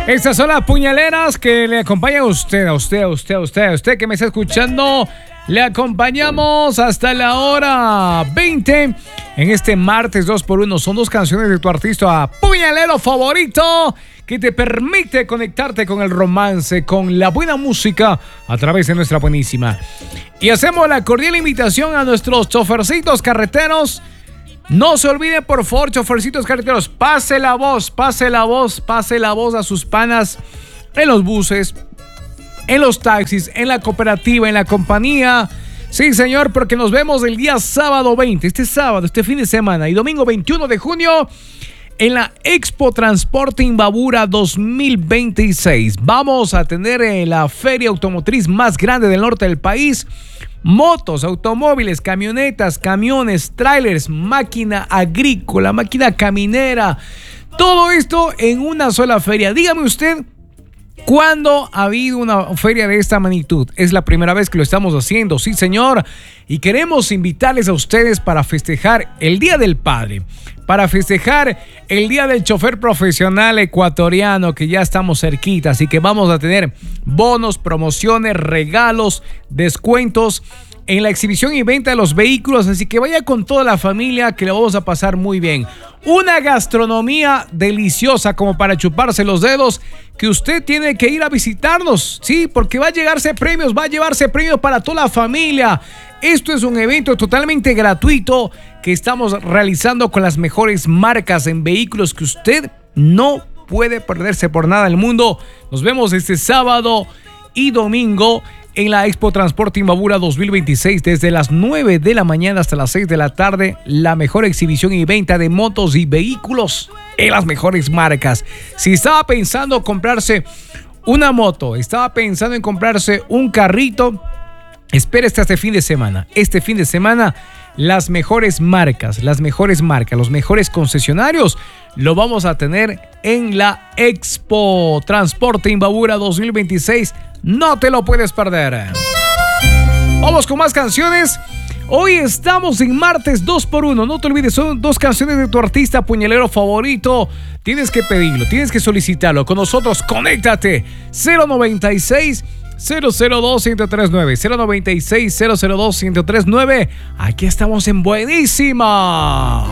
Estas son las puñaleras que le acompañan a usted que me está escuchando. Le acompañamos hasta la hora 20 en este martes 2x1. Son dos canciones de tu artista puñalero favorito que te permite conectarte con el romance, con la buena música a través de nuestra buenísima. Y hacemos la cordial invitación a nuestros chofercitos carreteros. No se olviden, por favor, chofercitos carreteros, pase la voz a sus panas en los buses, en los taxis, en la cooperativa, en la compañía. Sí, señor, porque nos vemos el día sábado 20, este fin de semana, y domingo 21 de junio en la Expo Transporte Imbabura 2026. Vamos a tener la feria automotriz más grande del norte del país. Motos, automóviles, camionetas, camiones, trailers, máquina agrícola, máquina caminera. Todo esto en una sola feria. Dígame usted, ¿cuándo ha habido una feria de esta magnitud? Es la primera vez que lo estamos haciendo, sí, señor. Y queremos invitarles a ustedes para festejar el Día del Padre, para festejar el Día del Chofer Profesional Ecuatoriano, que ya estamos cerquita. Así que vamos a tener bonos, promociones, regalos, descuentos en la exhibición y venta de los vehículos. Así que vaya con toda la familia, que lo vamos a pasar muy bien. Una gastronomía deliciosa como para chuparse los dedos, que usted tiene que ir a visitarnos, sí, porque va a llevarse premios para toda la familia. Esto es un evento totalmente gratuito que estamos realizando con las mejores marcas en vehículos que usted no puede perderse por nada del mundo. Nos vemos este sábado y domingo en la Expo Transporte Imbabura 2026 desde las 9 de la mañana hasta las 6 de la tarde. La mejor exhibición y venta de motos y vehículos en las mejores marcas. Si estaba pensando comprarse una moto, estaba pensando en comprarse un carrito, espere hasta este fin de semana. Este fin de semana las mejores marcas, los mejores concesionarios lo vamos a tener en la Expo Transporte Imbabura 2026. No te lo puedes perder. Vamos con más canciones. Hoy estamos en martes 2x1. No te olvides, son dos canciones de tu artista puñalero favorito. Tienes que pedirlo, tienes que solicitarlo. Con nosotros, conéctate. 096 002 1039 096 002 1039. Aquí estamos en Buenísima.